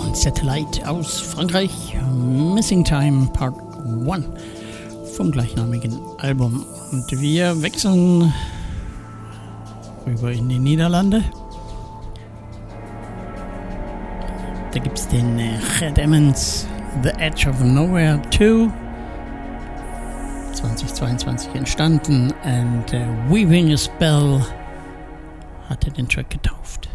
Satellite aus Frankreich, Missing Time Part 1 vom gleichnamigen Album. Und wir wechseln rüber in die Niederlande. Da gibt es den Chet Emmons, The Edge of Nowhere 2, 2022 entstanden, und Weaving a Spell hatte den Track getauft.